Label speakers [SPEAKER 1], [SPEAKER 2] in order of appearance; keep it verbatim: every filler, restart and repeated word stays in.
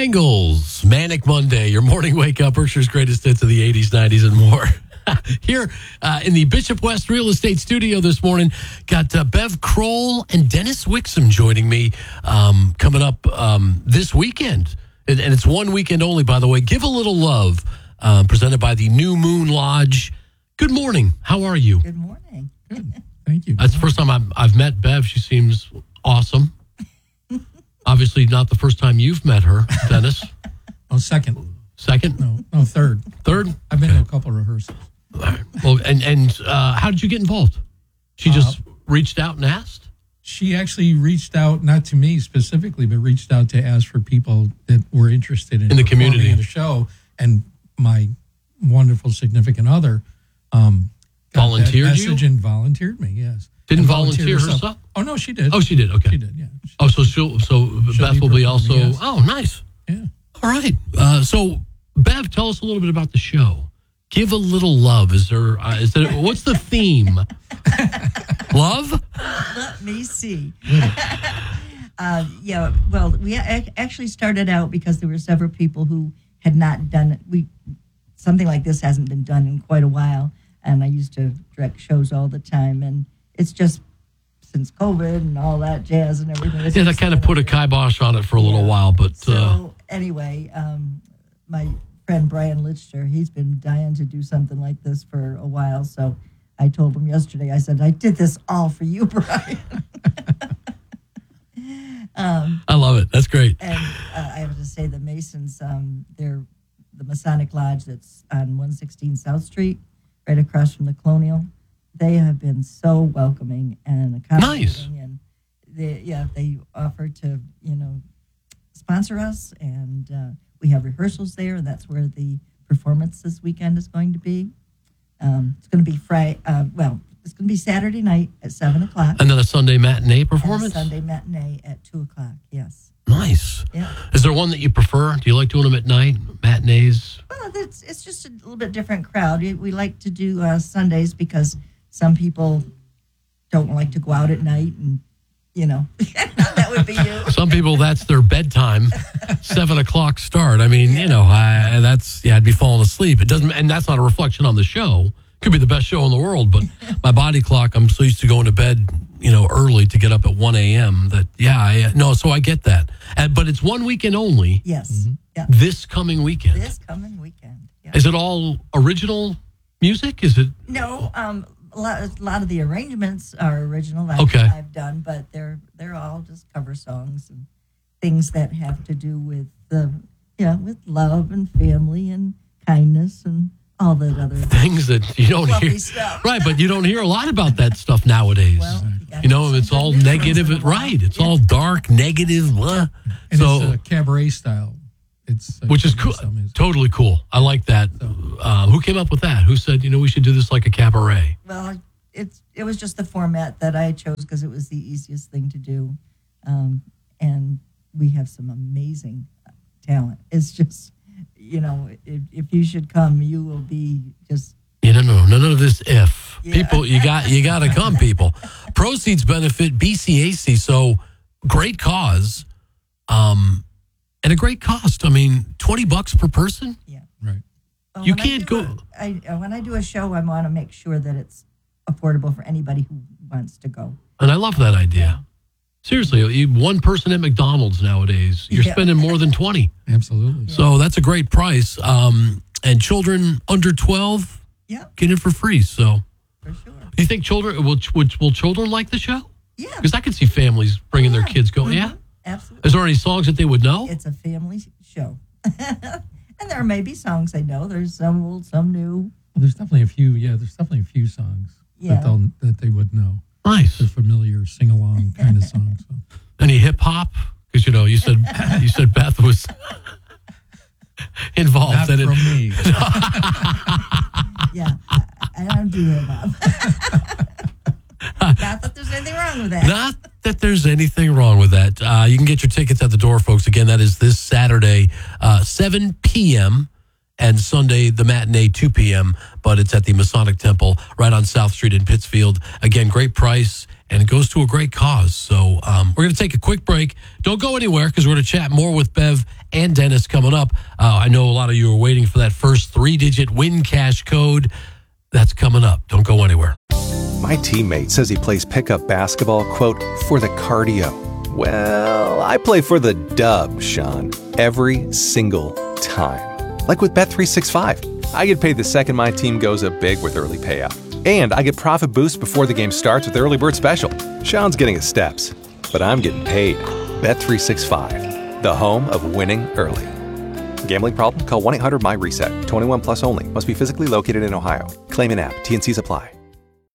[SPEAKER 1] Bangles, Manic Monday, your morning wake up, Berkshire's greatest hits of the eighties, nineties, and more. Here uh, in the Bishop West Real Estate Studio this morning, got uh, Bev Kroll and Dennis Wixom joining me um, coming up um, this weekend. And, and it's one weekend only, by the way. Give a Little Love, uh, presented by the New Moon Lodge. Good morning. How are you?
[SPEAKER 2] Good morning.
[SPEAKER 3] Good. Thank you.
[SPEAKER 1] That's the first time I've, I've met Bev. She seems awesome. Obviously not the first time you've met her, Dennis.
[SPEAKER 3] Oh, second.
[SPEAKER 1] Second?
[SPEAKER 3] No, no, third.
[SPEAKER 1] Third?
[SPEAKER 3] I've been
[SPEAKER 1] Okay.
[SPEAKER 3] to a couple of rehearsals.
[SPEAKER 1] All right. Well, and and uh, how did you get involved? She just uh, reached out and asked?
[SPEAKER 3] She actually reached out, not to me specifically, but reached out to ask for people that were interested in,
[SPEAKER 1] in the community
[SPEAKER 3] in the show. And my wonderful significant other um, got
[SPEAKER 1] volunteered
[SPEAKER 3] that
[SPEAKER 1] you?
[SPEAKER 3] message and volunteered me. Yes.
[SPEAKER 1] Didn't
[SPEAKER 3] And
[SPEAKER 1] volunteer herself. herself?
[SPEAKER 3] Oh no, she did.
[SPEAKER 1] Oh, she did. Okay.
[SPEAKER 3] She did. Yeah. She,
[SPEAKER 1] oh, so she'll so
[SPEAKER 3] she'll
[SPEAKER 1] Beth
[SPEAKER 3] be
[SPEAKER 1] will be also.
[SPEAKER 3] yes.
[SPEAKER 1] Oh, nice.
[SPEAKER 3] Yeah.
[SPEAKER 1] All right. Uh, so Bev, tell us a little bit about the show. Give a Little Love. Is there? Uh, is there? What's the theme? Love?
[SPEAKER 2] Let me see. uh, yeah. Well, we a- actually started out because there were several people who had not done it. We something like this hasn't been done in quite a while, and I used to direct shows all the time, and it's just since COVID and all that jazz and everything.
[SPEAKER 1] Yeah, that kind of put a kibosh on it for a little
[SPEAKER 2] yeah.
[SPEAKER 1] while, but
[SPEAKER 2] so
[SPEAKER 1] uh,
[SPEAKER 2] anyway, um, my friend Brian Lichter, he's been dying to do something like this for a while. So I told him yesterday, I said, I did this all for you, Brian. um,
[SPEAKER 1] I love it. That's great.
[SPEAKER 2] and uh, I have to say the Masons, um, they're the Masonic Lodge that's on one sixteen South Street, right across from the Colonial. They have been so welcoming and accommodating.
[SPEAKER 1] Nice.
[SPEAKER 2] And they, yeah, they offer to, you know, sponsor us, and uh, we have rehearsals there, and that's where the performance this weekend is going to be. Um, it's going to be Friday. Uh, well, it's going to be Saturday night at seven o'clock.
[SPEAKER 1] And then a Sunday matinee performance?
[SPEAKER 2] And a Sunday matinee at two o'clock, yes.
[SPEAKER 1] Nice.
[SPEAKER 2] Yeah.
[SPEAKER 1] Is there one that you prefer? Do you like doing them at night, matinees?
[SPEAKER 2] Well, it's, it's just a little bit different crowd. We, we like to do uh, Sundays because some people don't like to go out at night, and, you know, that would be you.
[SPEAKER 1] Some people, that's their bedtime, seven o'clock start. I mean, you know, I, that's, yeah, I'd be falling asleep. It doesn't, and that's not a reflection on the show. Could be the best show in the world, but my body clock, I'm so used to going to bed, you know, early to get up at one a.m. that, yeah, I, no, so I get that. And, but it's one weekend only.
[SPEAKER 2] Yes.
[SPEAKER 3] Mm-hmm.
[SPEAKER 2] Yeah.
[SPEAKER 1] This coming weekend.
[SPEAKER 2] This coming weekend. Yeah.
[SPEAKER 1] Is it all original music? Is it?
[SPEAKER 2] No, um, a lot, a lot of the arrangements are original that
[SPEAKER 1] Okay.
[SPEAKER 2] I've done, but they're they're all just cover songs and things that have to do with the yeah with love and family and kindness and all that other
[SPEAKER 1] Things that you don't
[SPEAKER 2] fluffy
[SPEAKER 1] hear.
[SPEAKER 2] stuff.
[SPEAKER 1] Right, but you don't hear a lot about that stuff nowadays.
[SPEAKER 2] Well, you gotta
[SPEAKER 1] you know,
[SPEAKER 2] have
[SPEAKER 1] it's
[SPEAKER 2] some
[SPEAKER 1] all
[SPEAKER 2] good news
[SPEAKER 1] negative.
[SPEAKER 2] once in a while.
[SPEAKER 1] Right, it's
[SPEAKER 2] Yeah.
[SPEAKER 1] all dark, negative. Blah.
[SPEAKER 3] And
[SPEAKER 1] So,
[SPEAKER 3] it's a cabaret style. It's uh,
[SPEAKER 1] which is cool.
[SPEAKER 3] style music.
[SPEAKER 1] Totally cool. I like that. Uh, who came up with that? Who said, you know, we should do this like a cabaret?
[SPEAKER 2] Well, it's it was just the format that I chose because it was the easiest thing to do, um, and we have some amazing talent. It's just, you know, if, if you should come, you will be just.
[SPEAKER 1] You know, no, none of this if.
[SPEAKER 2] Yeah.
[SPEAKER 1] People, you got you got to come, people. Proceeds benefit B C A C, so great cause, um, and a great cost. I mean, twenty bucks per person.
[SPEAKER 2] Yeah.
[SPEAKER 3] Right.
[SPEAKER 2] Well,
[SPEAKER 1] You
[SPEAKER 2] when I
[SPEAKER 1] can't
[SPEAKER 2] do
[SPEAKER 1] go-
[SPEAKER 2] A, I, uh, when I do a show, I want to make sure that it's affordable for anybody who wants to go.
[SPEAKER 1] And I love that idea. Seriously, you- one person at McDonald's nowadays, you're
[SPEAKER 2] Yeah.
[SPEAKER 1] spending more than twenty.
[SPEAKER 3] Absolutely.
[SPEAKER 1] So that's a great price. Um, and children under twelve
[SPEAKER 2] Yeah,
[SPEAKER 1] get in for free. So
[SPEAKER 2] for sure.
[SPEAKER 1] do you think children, will, would, will children like the show?
[SPEAKER 2] Yeah.
[SPEAKER 1] Because I could see families bringing their
[SPEAKER 2] Yeah.
[SPEAKER 1] kids going,
[SPEAKER 2] Mhm.
[SPEAKER 1] yeah?
[SPEAKER 2] Absolutely.
[SPEAKER 1] Is there any songs that they would know?
[SPEAKER 2] It's a family show. And there may be songs they know. There's some old, some new.
[SPEAKER 3] Well, there's definitely a few. Yeah, there's definitely a few songs
[SPEAKER 2] Yeah.
[SPEAKER 3] that they'll that they would know.
[SPEAKER 1] Nice.
[SPEAKER 3] They're familiar sing along kind of songs. So.
[SPEAKER 1] Any hip hop? Because, you know, you said you said Beth was involved
[SPEAKER 3] Not
[SPEAKER 1] in it.
[SPEAKER 3] from me.
[SPEAKER 2] Yeah, I, I don't do hip hop. Not that there's anything wrong with that.
[SPEAKER 1] Not that there's anything wrong with that. Uh, you can get your tickets at the door, folks. Again, that is this Saturday, uh, seven p.m., and Sunday, the matinee, two p.m., but it's at the Masonic Temple right on South Street in Pittsfield. Again, great price and it goes to a great cause. So um, we're going to take a quick break. Don't go anywhere because we're going to chat more with Bev and Dennis coming up. Uh, I know a lot of you are waiting for that first three-digit win cash code. That's coming up. Don't go anywhere.
[SPEAKER 4] My teammate says he plays pickup basketball, quote, for the cardio. Well, I play for the dub, Sean, every single time. Like with Bet three sixty-five. I get paid the second my team goes up big with early payout. And I get profit boost before the game starts with Early Bird Special. Sean's getting his steps, but I'm getting paid. Bet three sixty-five, the home of winning early. Gambling problem? Call one eight hundred M Y reset. twenty-one plus only. Must be physically located in Ohio. Claim in app. T and C's apply.